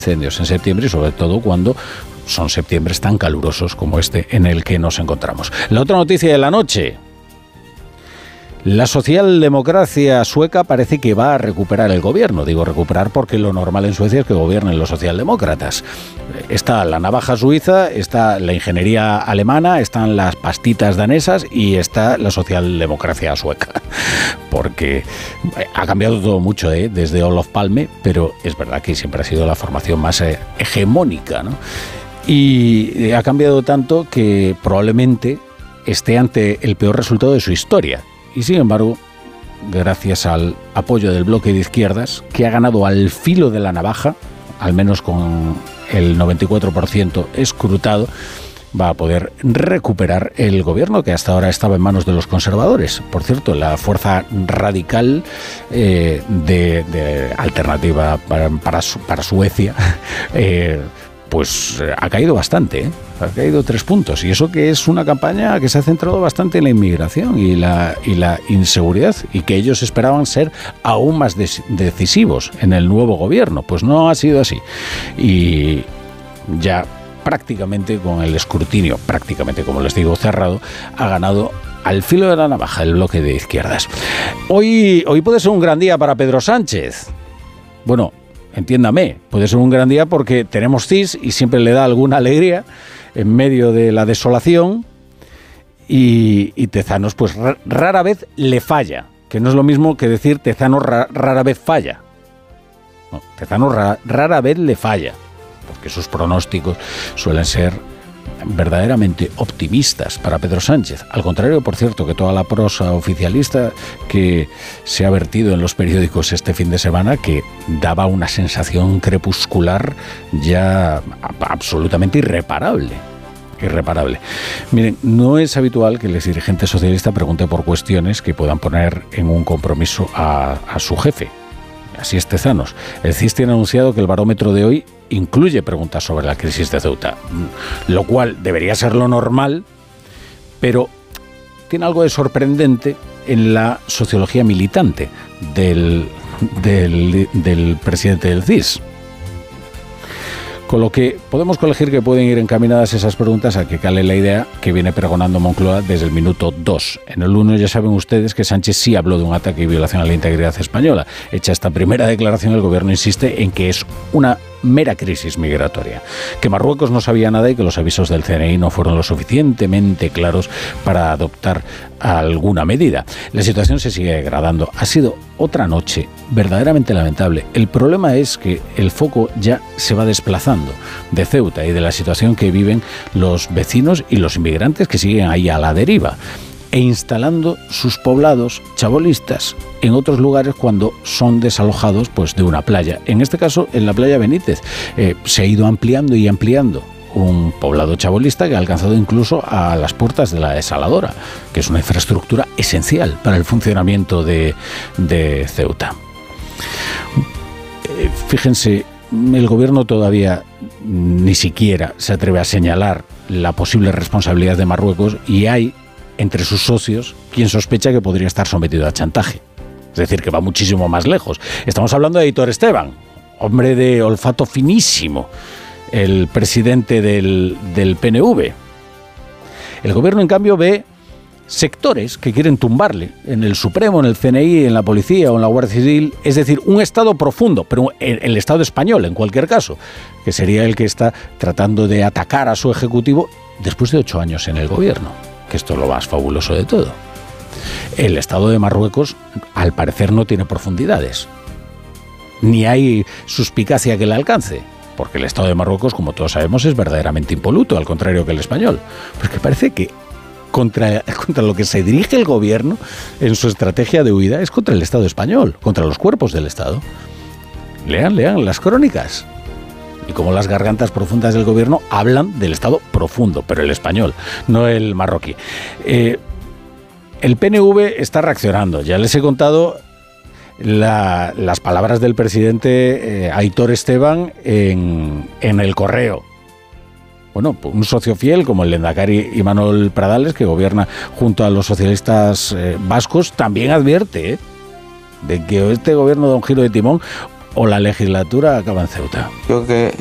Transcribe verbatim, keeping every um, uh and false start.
incendios en septiembre y sobre todo cuando son septiembres tan calurosos como este en el que nos encontramos. La otra noticia de la noche. La socialdemocracia sueca parece que va a recuperar el gobierno. Digo recuperar porque lo normal en Suecia es que gobiernen los socialdemócratas. Está la navaja suiza, está la ingeniería alemana, están las pastitas danesas y está la socialdemocracia sueca. Porque ha cambiado todo mucho, ¿eh? Desde Olof Palme, pero es verdad que siempre ha sido la formación más eh, hegemónica, ¿no? Y ha cambiado tanto que probablemente esté ante el peor resultado de su historia. Y sin embargo, gracias al apoyo del bloque de izquierdas, que ha ganado al filo de la navaja, al menos con el noventa y cuatro por ciento escrutado, va a poder recuperar el gobierno que hasta ahora estaba en manos de los conservadores. Por cierto, la fuerza radical eh, de, de alternativa para, para, para Suecia, eh, pues ha caído bastante, ¿eh? Ha caído tres puntos. Y eso que es una campaña que se ha centrado bastante en la inmigración y la, y la inseguridad, y que ellos esperaban ser aún más des- decisivos en el nuevo gobierno. Pues no ha sido así. Y ya prácticamente con el escrutinio, prácticamente, como les digo, cerrado, ha ganado al filo de la navaja el bloque de izquierdas. Hoy, hoy puede ser un gran día para Pedro Sánchez. Bueno, entiéndame, puede ser un gran día porque tenemos C I S y siempre le da alguna alegría en medio de la desolación, y, y Tezanos pues rara vez le falla, que no es lo mismo que decir Tezanos ra, rara vez falla. No, Tezanos ra, rara vez le falla, porque sus pronósticos suelen ser verdaderamente optimistas para Pedro Sánchez. Al contrario, por cierto, que toda la prosa oficialista que se ha vertido en los periódicos este fin de semana, que daba una sensación crepuscular ya absolutamente irreparable. Irreparable. Miren, no es habitual que el dirigente socialista pregunte por cuestiones que puedan poner en un compromiso a, a su jefe. Así es Tezanos. El C I S tiene anunciado que el barómetro de hoy incluye preguntas sobre la crisis de Ceuta, lo cual debería ser lo normal, pero tiene algo de sorprendente en la sociología militante del, del, del presidente del C I S. Con lo que podemos colegir que pueden ir encaminadas esas preguntas a que cale la idea que viene pregonando Moncloa desde el minuto dos. En el uno ya saben ustedes que Sánchez sí habló de un ataque y violación a la integridad española. Hecha esta primera declaración, el gobierno insiste en que es una mera crisis migratoria, que Marruecos no sabía nada y que los avisos del C N I no fueron lo suficientemente claros para adoptar alguna medida. La situación se sigue degradando. Ha sido otra noche verdaderamente lamentable. El problema es que el foco ya se va desplazando de Ceuta y de la situación que viven los vecinos y los inmigrantes que siguen ahí a la deriva, e instalando sus poblados chabolistas en otros lugares cuando son desalojados pues de una playa. En este caso, en la playa Benítez, eh, se ha ido ampliando y ampliando un poblado chabolista que ha alcanzado incluso a las puertas de la desaladora, que es una infraestructura esencial para el funcionamiento de, de Ceuta. Eh, fíjense, el gobierno todavía ni siquiera se atreve a señalar la posible responsabilidad de Marruecos, y hay entre sus socios quien sospecha que podría estar sometido a chantaje. Es decir, que va muchísimo más lejos. Estamos hablando de Aitor Esteban, hombre de olfato finísimo, el presidente del, del P N V. El gobierno, en cambio, ve sectores que quieren tumbarle en el Supremo, en el C N I, en la Policía o en la Guardia Civil, es decir, un Estado profundo, pero el Estado español en cualquier caso, que sería el que está tratando de atacar a su ejecutivo después de ocho años en el gobierno, que esto es lo más fabuloso de todo. El Estado de Marruecos, al parecer, no tiene profundidades, ni hay suspicacia que le alcance, porque el Estado de Marruecos, como todos sabemos, es verdaderamente impoluto, al contrario que el español. Porque parece que contra, contra lo que se dirige el gobierno en su estrategia de huida es contra el Estado español, contra los cuerpos del Estado. Lean, lean las crónicas. Y como las gargantas profundas del gobierno hablan del Estado profundo, pero el español, no el marroquí. Eh, el P N V está reaccionando. Ya les he contado la, las palabras del presidente eh, Aitor Esteban en, en El Correo. Bueno, un socio fiel como el lehendakari Imanol Pradales, que gobierna junto a los socialistas eh, vascos, también advierte eh, de que este gobierno da un giro de timón o la legislatura acaba en Ceuta. Yo que